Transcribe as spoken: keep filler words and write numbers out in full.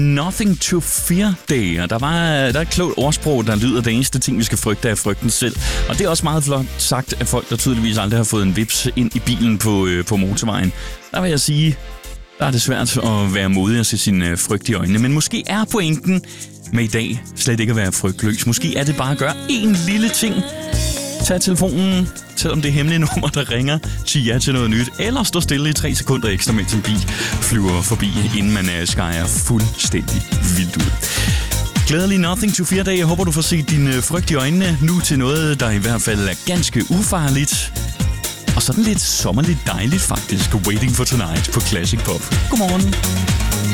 Nothing to fear day, og der, var, der er et klogt ordsprog, der lyder, det eneste ting, vi skal frygte, er frygten selv. Og det er også meget flot sagt af folk, der tydeligvis aldrig har fået en vips ind i bilen på, øh, på motorvejen. Der vil jeg sige, der er det svært at være modig og se sin øh, frygt i øjnene, men måske er pointen med i dag slet ikke at være frygtløs. Måske er det bare at gøre en lille ting. Tag telefonen, selvom det er hemmelige nummer, der ringer, sig ja til noget nyt, eller stå stille i tre sekunder ekstra, mens en bil flyver forbi, inden man uh, skærer fuldstændig vildt ud. Glædelig Nothing to Fear Day. Jeg håber, du får set din uh, frygt i øjnene nu til noget, der i hvert fald er ganske ufarligt. Og sådan lidt sommerligt dejligt faktisk. Waiting for Tonight på Classic Pop. Godmorgen.